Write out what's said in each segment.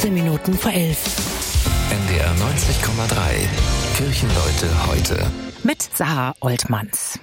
15 Minuten vor 11. NDR 90,3. Kirchenleute heute. Mit Sarah Oltmanns.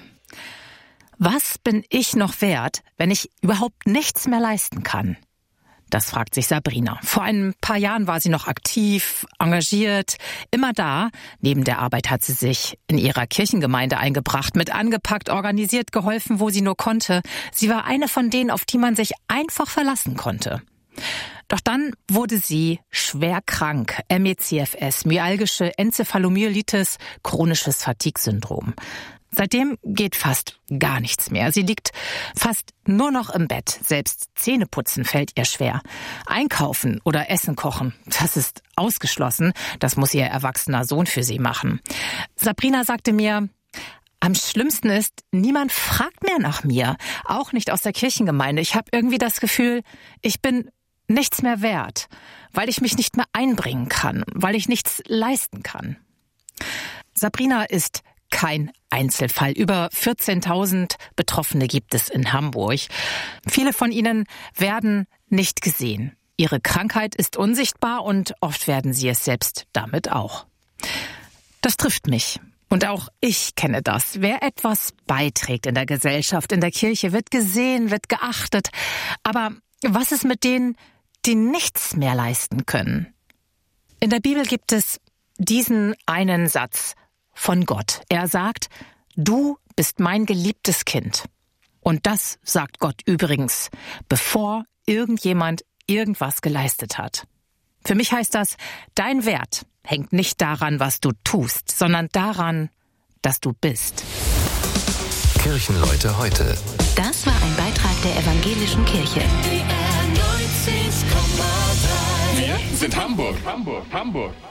Was bin ich noch wert, wenn ich überhaupt nichts mehr leisten kann? Das fragt sich Sabrina. Vor ein paar Jahren war sie noch aktiv, engagiert, immer da. Neben der Arbeit hat sie sich in ihrer Kirchengemeinde eingebracht, mit angepackt, organisiert, geholfen, wo sie nur konnte. Sie war eine von denen, auf die man sich einfach verlassen konnte. Doch dann wurde sie schwer krank. ME/CFS, myalgische Enzephalomyelitis, chronisches Fatigue-Syndrom. Seitdem geht fast gar nichts mehr. Sie liegt fast nur noch im Bett. Selbst Zähneputzen fällt ihr schwer. Einkaufen oder Essen kochen, das ist ausgeschlossen. Das muss ihr erwachsener Sohn für sie machen. Sabrina sagte mir, am schlimmsten ist, niemand fragt mehr nach mir. Auch nicht aus der Kirchengemeinde. Ich habe irgendwie das Gefühl, ich bin nichts mehr wert, weil ich mich nicht mehr einbringen kann, weil ich nichts leisten kann. Sabrina ist kein Einzelfall. Über 14.000 Betroffene gibt es in Hamburg. Viele von ihnen werden nicht gesehen. Ihre Krankheit ist unsichtbar und oft werden sie es selbst damit auch. Das trifft mich. Und auch ich kenne das. Wer etwas beiträgt in der Gesellschaft, in der Kirche, wird gesehen, wird geachtet. Aber was ist mit denen, die nichts mehr leisten können? In der Bibel gibt es diesen einen Satz von Gott. Er sagt, du bist mein geliebtes Kind. Und das sagt Gott übrigens, bevor irgendjemand irgendwas geleistet hat. Für mich heißt das, dein Wert hängt nicht daran, was du tust, sondern daran, dass du bist. Kirchenleute heute. Das war ein Beitrag der Evangelischen Kirche. Wir sind Hamburg.